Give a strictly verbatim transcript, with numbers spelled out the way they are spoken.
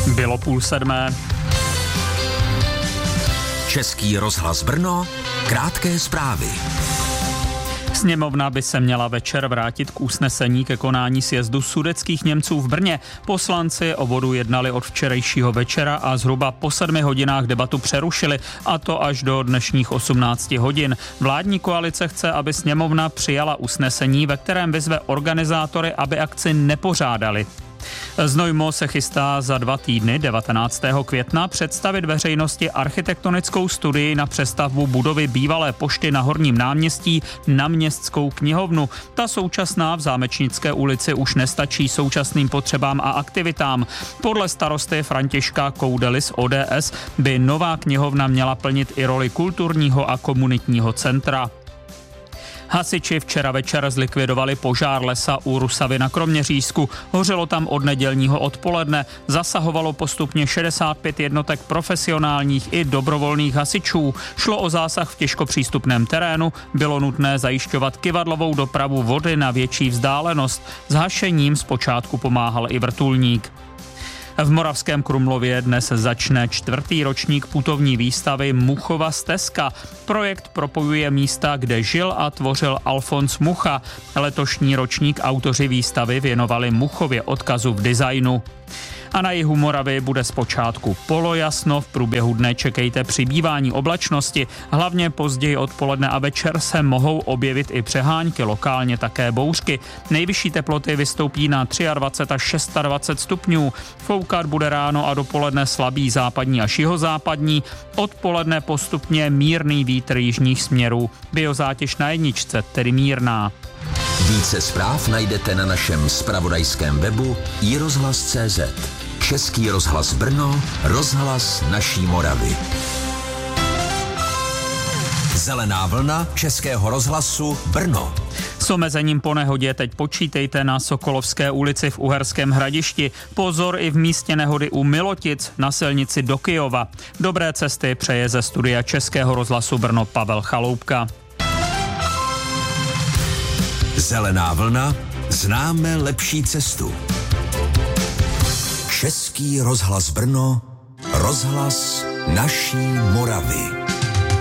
Bylo půl sedmé. Český rozhlas Brno, krátké zprávy. Sněmovna by se měla večer vrátit k usnesení ke konání sjezdu sudetských Němců v Brně. Poslanci o bodu jednali od včerejšího večera a zhruba po sedmi hodinách debatu přerušili, a to až do dnešních osmnácti hodin. Vládní koalice chce, aby sněmovna přijala usnesení, ve kterém vyzve organizátory, aby akci nepořádali. Znojmo se chystá za dva týdny, devatenáctého května, představit veřejnosti architektonickou studii na přestavbu budovy bývalé pošty na Horním náměstí na městskou knihovnu. Ta současná v Zámečnické ulici už nestačí současným potřebám a aktivitám. Podle starosty Františka Koudely z O D S by nová knihovna měla plnit i roli kulturního a komunitního centra. Hasiči včera večer zlikvidovali požár lesa u Rusavy na Kroměřížsku. Hořelo tam od nedělního odpoledne. Zasahovalo postupně šedesát pět jednotek profesionálních i dobrovolných hasičů. Šlo o zásah v těžkopřístupném terénu. Bylo nutné zajišťovat kyvadlovou dopravu vody na větší vzdálenost. S hašením zpočátku pomáhal i vrtulník. V Moravském Krumlově dnes začne čtvrtý ročník putovní výstavy Muchova stezka. Projekt propojuje místa, kde žil a tvořil Alfons Mucha. Letošní ročník autoři výstavy věnovali Muchově odkazu v designu. A na jihu Moravy bude zpočátku polojasno, v průběhu dne čekejte přibývání oblačnosti, hlavně později odpoledne a večer se mohou objevit i přehánky, lokálně také bouřky. Nejvyšší teploty vystoupí na dvacet tři až dvacet šest stupňů. Foukat bude ráno a dopoledne slabý západní až jihozápadní, odpoledne postupně mírný vítr jižních směrů. Biozátěž na jedničce, tedy mírná. Více zpráv najdete na našem zpravodajském webu i rozhlas tečka cé zet. Český rozhlas Brno, rozhlas naší Moravy. Zelená vlna Českého rozhlasu Brno. S omezením po nehodě teď počítejte na Sokolovské ulici v Uherském Hradišti. Pozor i v místě nehody u Milotic na silnici do Kyjova. Dobré cesty přeje ze studia Českého rozhlasu Brno Pavel Chaloupka. Zelená vlna, známe lepší cestu. Český rozhlas Brno, rozhlas naší Moravy.